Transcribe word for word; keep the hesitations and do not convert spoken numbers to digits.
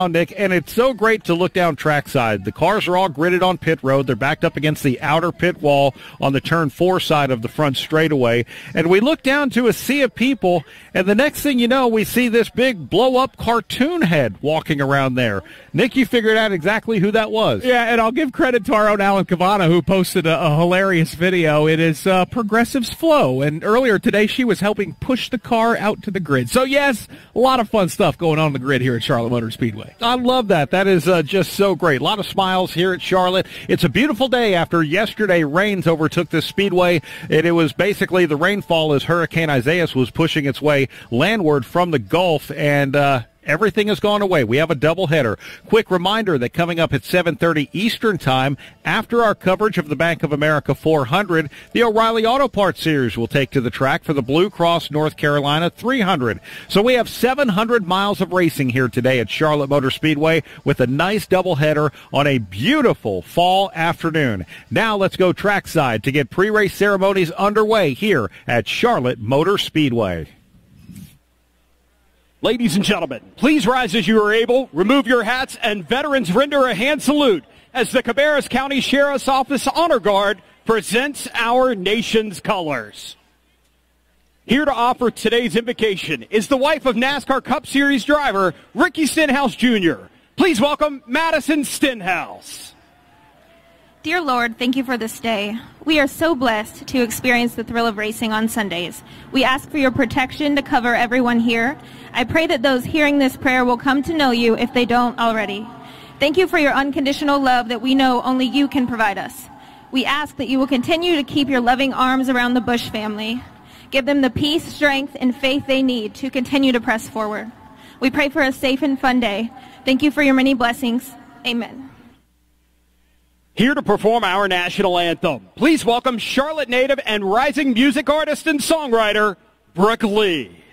Nick, and it's so great to look down trackside. The cars are all gridded on pit road. They're backed up against the outer pit wall on the turn four side of the front straightaway. And we look down to a sea of people, and the next thing you know, we see this big blow-up cartoon head walking around there. Nick, you figured out exactly who that was. Yeah, and I'll give credit to our own Alan Cavana, who posted a, a hilarious video. It is uh, Progressive's Flow, and earlier today she was helping push the car out to the grid. So, yes, a lot of fun stuff going on in the grid here at Charlotte Motor Speedway. I love that. That is uh, just so great. A lot of smiles here at Charlotte. It's a beautiful day after yesterday rains overtook this speedway. And it was basically the rainfall as Hurricane Isaias was pushing its way landward from the Gulf, and uh, everything has gone away. We have a doubleheader. Quick reminder that coming up at seven thirty Eastern Time, after our coverage of the Bank of America four hundred, the O'Reilly Auto Parts Series will take to the track for the Blue Cross North Carolina three hundred. So we have seven hundred miles of racing here today at Charlotte Motor Speedway with a nice doubleheader on a beautiful fall afternoon. Now let's go trackside to get pre-race ceremonies underway here at Charlotte Motor Speedway. Ladies and gentlemen, please rise as you are able, remove your hats, and veterans render a hand salute as the Cabarrus County Sheriff's Office Honor Guard presents our nation's colors. Here to offer today's invocation is the wife of NASCAR Cup Series driver Ricky Stenhouse Junior Please welcome Madison Stenhouse. Dear Lord, thank you for this day. We are so blessed to experience the thrill of racing on Sundays. We ask for your protection to cover everyone here. I pray that those hearing this prayer will come to know you if they don't already. Thank you for your unconditional love that we know only you can provide us. We ask that you will continue to keep your loving arms around the Bush family. Give them the peace, strength, and faith they need to continue to press forward. We pray for a safe and fun day. Thank you for your many blessings. Amen. Here to perform our national anthem, please welcome Charlotte native and rising music artist and songwriter, Brooke Lee.